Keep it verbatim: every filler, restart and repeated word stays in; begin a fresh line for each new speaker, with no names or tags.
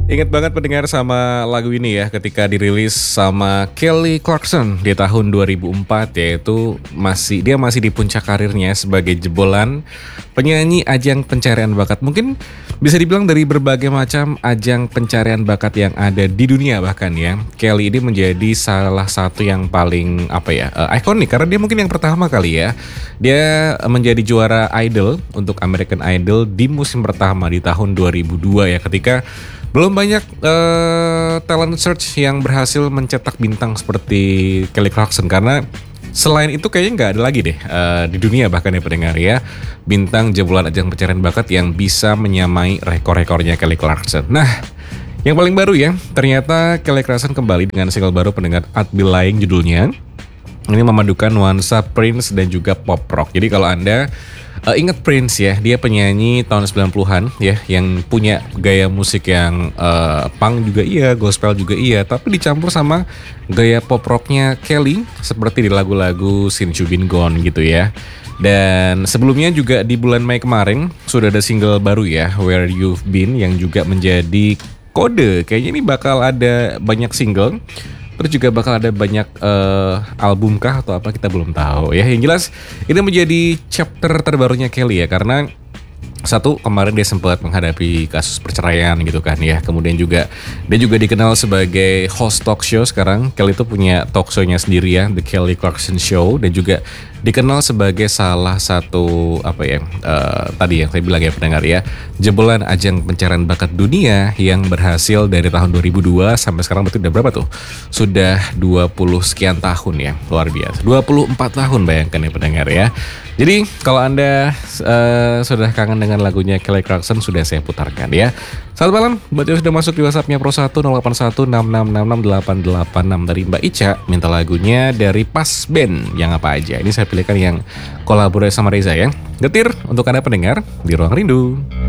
Ingat banget pendengar sama lagu ini ya ketika dirilis sama Kelly Clarkson di tahun dua ribu empat, yaitu masih dia masih di puncak karirnya sebagai jebolan penyanyi ajang pencarian bakat. Mungkin bisa dibilang dari berbagai macam ajang pencarian bakat yang ada di dunia bahkan ya. Kelly ini menjadi salah satu yang paling apa ya, uh, ikonik karena dia mungkin yang pertama kali ya. Dia menjadi juara Idol untuk American Idol di musim pertama di tahun dua ribu dua ya, ketika belum banyak uh, talent search yang berhasil mencetak bintang seperti Kelly Clarkson, karena selain itu kayaknya nggak ada lagi deh uh, di dunia bahkan ya pendengar ya, bintang jebolan ajang pencarian bakat yang bisa menyamai rekor-rekornya Kelly Clarkson. Nah, yang paling baru ya, ternyata Kelly Clarkson kembali dengan single baru pendengar, I'd Be Lying judulnya. Ini memadukan nuansa Prince dan juga pop rock. Jadi kalau Anda uh, ingat Prince ya, dia penyanyi tahun sembilan puluhan ya, yang punya gaya musik yang uh, punk juga iya, gospel juga iya, tapi dicampur sama gaya pop rocknya Kelly seperti di lagu-lagu Since You've Been Gone gitu ya. Dan sebelumnya juga di bulan Mei kemarin sudah ada single baru ya, Where You've Been, yang juga menjadi kode kayaknya ini bakal ada banyak single. Terus juga bakal ada banyak uh, album kah atau apa, kita belum tahu ya. Yang jelas ini menjadi chapter terbarunya Kelly ya, karena satu, kemarin dia sempat menghadapi kasus perceraian gitu kan ya. Kemudian juga dia juga dikenal sebagai host talk show sekarang. Kelly itu punya talk show-nya sendiri ya, The Kelly Clarkson Show, dan juga dikenal sebagai salah satu apa ya, uh, tadi yang saya bilang ya pendengar ya, jebolan ajang pencarian bakat dunia yang berhasil dari tahun dua ribu dua sampai sekarang. Berarti udah berapa tuh? Sudah dua puluh sekian tahun ya, luar biasa. dua puluh empat tahun bayangkan ya pendengar ya. Jadi kalau Anda uh, sudah kangen dengan lagunya Kelly Clarkson, sudah saya putarkan ya. Selamat malam buat yang sudah masuk di WhatsApp-nya Pro satu nol delapan satu enam enam enam enam delapan delapan enam dari Mbak Ica, minta lagunya dari Pas Band yang apa aja. Ini saya pilihkan yang kolaborasi sama Reza ya. Getir untuk Anda pendengar di Ruang Rindu.